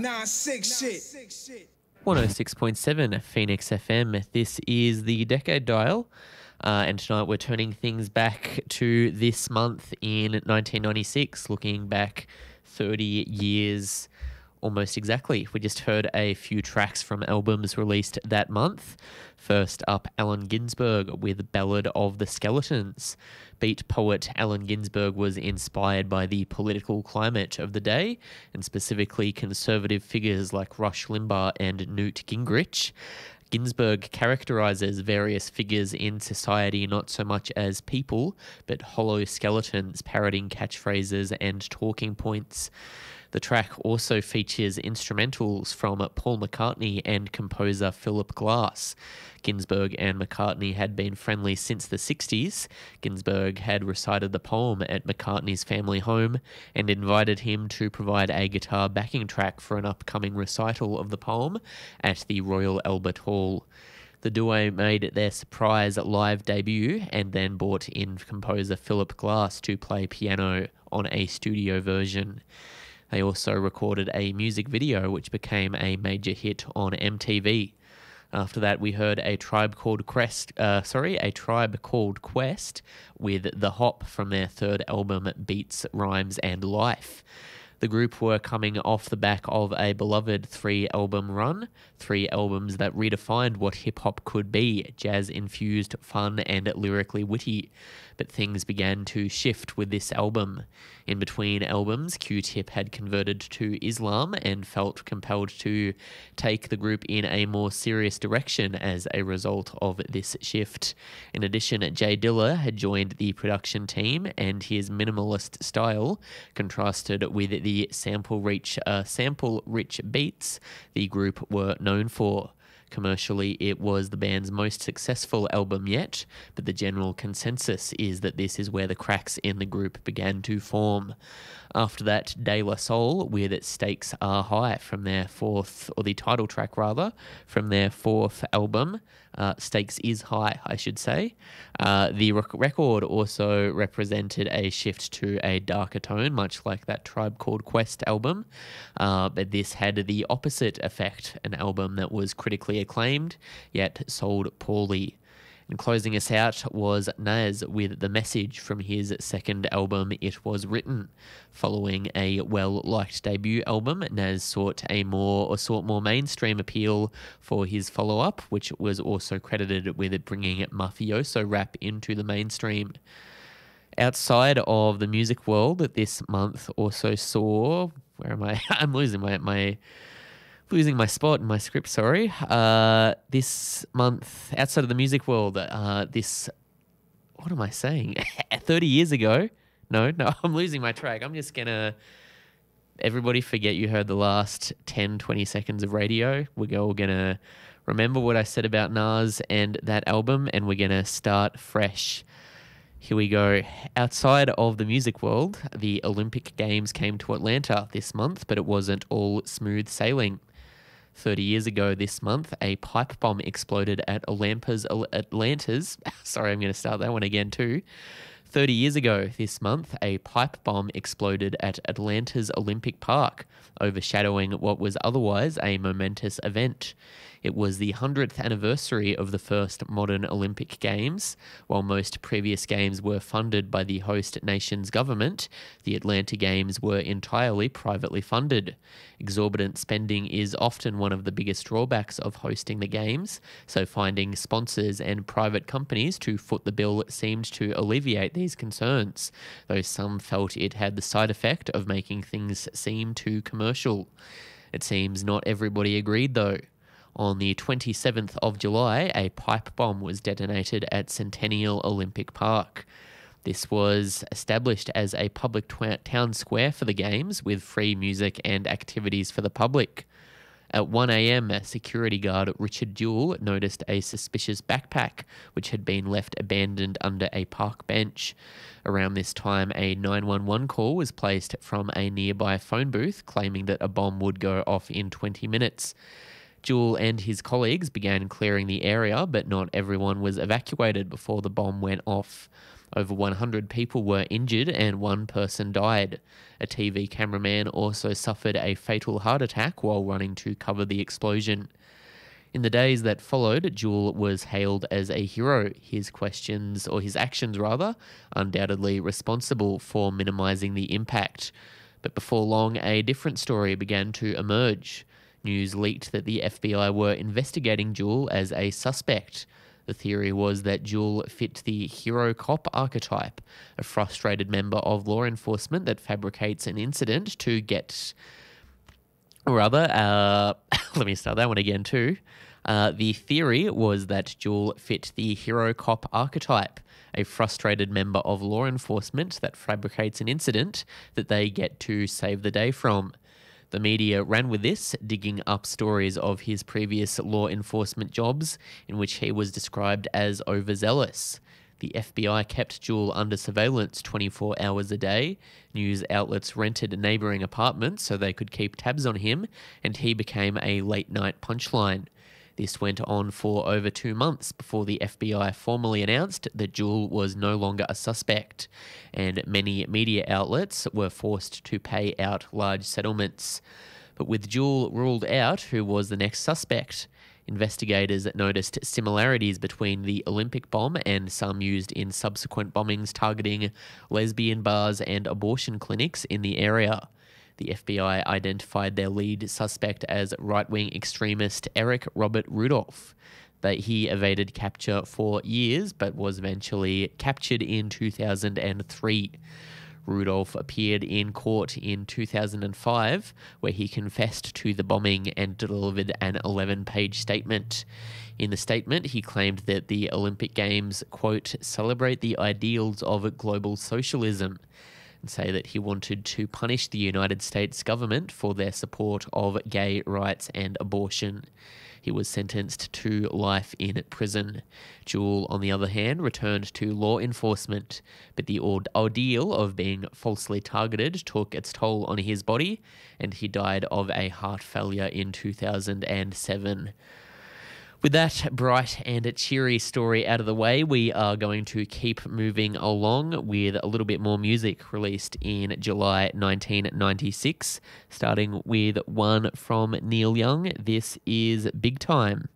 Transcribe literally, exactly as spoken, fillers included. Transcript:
nine six shit. one oh six point seven Phoenix F M. This is the Decade Dial. Uh, and tonight we're turning things back to this month in nineteen ninety-six, looking back thirty years almost exactly. We just heard a few tracks from albums released that month. First up, Allen Ginsberg with Ballad of the Skeletons. Beat poet Allen Ginsberg was inspired by the political climate of the day, and specifically conservative figures like Rush Limbaugh and Newt Gingrich. Ginsberg characterizes various figures in society not so much as people, but hollow skeletons parroting catchphrases and talking points. The track also features instrumentals from Paul McCartney and composer Philip Glass. Ginsberg and McCartney had been friendly since the sixties. Ginsberg had recited the poem at McCartney's family home and invited him to provide a guitar backing track for an upcoming recital of the poem at the Royal Albert Hall. The duo made their surprise live debut and then brought in composer Philip Glass to play piano on a studio version. They also recorded a music video which became a major hit on M T V. After that, we heard a tribe called Quest, uh, sorry, a tribe called Quest with The Hop from their third album, Beats, Rhymes and Life. The group were coming off the back of a beloved three-album run, three albums that redefined what hip-hop could be, jazz-infused, fun and lyrically witty. But things began to shift with this album. In between albums, Q-Tip had converted to Islam and felt compelled to take the group in a more serious direction as a result of this shift. In addition, Jay Dilla had joined the production team, and his minimalist style contrasted with the sample-rich, uh, sample-rich beats the group were known for. Commercially, it was the band's most successful album yet, but the general consensus is that this is where the cracks in the group began to form. After that, De La Soul with Stakes Are High from their fourth, or the title track rather, from their fourth album, uh, Stakes Is High, I should say. Uh, the rec- record also represented a shift to a darker tone, much like that Tribe Called Quest album, uh, but this had the opposite effect, an album that was critically acclaimed, yet sold poorly. And closing us out was Nas with The Message from his second album, It Was Written. Following a well-liked debut album, Nas sought a more or sought more mainstream appeal for his follow-up, which was also credited with bringing mafioso rap into the mainstream. Outside of the music world, this month also saw... Where am I? I'm losing my... my Losing my spot in my script, sorry. Uh, this month, outside of the music world, uh, this, what am I saying? thirty years ago? No, no, I'm losing my track. I'm just going to, everybody forget you heard the last ten, twenty seconds of radio. We're all going to remember what I said about Nas and that album, and we're going to start fresh. Here we go. Outside of the music world, the Olympic Games came to Atlanta this month, but it wasn't all smooth sailing. thirty years ago this month, a pipe bomb exploded at Atlanta's, Atlanta's, sorry, I'm going to start that one again too. thirty years ago this month, a pipe bomb exploded at Atlanta's Olympic Park, overshadowing what was otherwise a momentous event. It was the one hundredth anniversary of the first modern Olympic Games. While most previous games were funded by the host nation's government, the Atlanta Games were entirely privately funded. Exorbitant spending is often one of the biggest drawbacks of hosting the games, so finding sponsors and private companies to foot the bill seemed to alleviate these concerns, though some felt it had the side effect of making things seem too commercial. It seems not everybody agreed though. On the twenty-seventh of July, a pipe bomb was detonated at Centennial Olympic Park. This was established as a public tw- town square for the Games, with free music and activities for the public. At one a.m., security guard Richard Jewell noticed a suspicious backpack which had been left abandoned under a park bench. Around this time, a nine one one call was placed from a nearby phone booth claiming that a bomb would go off in twenty minutes. Jewell and his colleagues began clearing the area, but not everyone was evacuated before the bomb went off. Over one hundred people were injured and one person died. A T V cameraman also suffered a fatal heart attack while running to cover the explosion. In the days that followed, Jewell was hailed as a hero, his questions, or his actions rather, undoubtedly responsible for minimising the impact. But before long, a different story began to emerge. News leaked that the F B I were investigating Jewell as a suspect. The theory was that Jewell fit the hero cop archetype, a frustrated member of law enforcement that fabricates an incident to get... Or rather, uh, let me start that one again too. Uh, the theory was that Jewell fit the hero cop archetype, a frustrated member of law enforcement that fabricates an incident that they get to save the day from. The media ran with this, digging up stories of his previous law enforcement jobs, in which he was described as overzealous. The F B I kept Jewell under surveillance twenty-four hours a day. News outlets rented neighbouring apartments so they could keep tabs on him, and he became a late-night punchline. This went on for over two months before the F B I formally announced that Jewell was no longer a suspect, and many media outlets were forced to pay out large settlements. But with Jewell ruled out, who was the next suspect? Investigators noticed similarities between the Olympic bomb and some used in subsequent bombings targeting lesbian bars and abortion clinics in the area. The F B I identified their lead suspect as right-wing extremist Eric Robert Rudolph. But he evaded capture for years, but was eventually captured in two thousand three. Rudolph appeared in court in two thousand five, where he confessed to the bombing and delivered an eleven-page statement. In the statement, he claimed that the Olympic Games, quote, celebrate the ideals of global socialism, and say that he wanted to punish the United States government for their support of gay rights and abortion. He was sentenced to life in prison. Jewell, on the other hand, returned to law enforcement, but the ordeal of being falsely targeted took its toll on his body, and he died of a heart failure in two thousand seven. With that bright and cheery story out of the way, we are going to keep moving along with a little bit more music released in July nineteen ninety-six, starting with one from Neil Young. This is Big Time.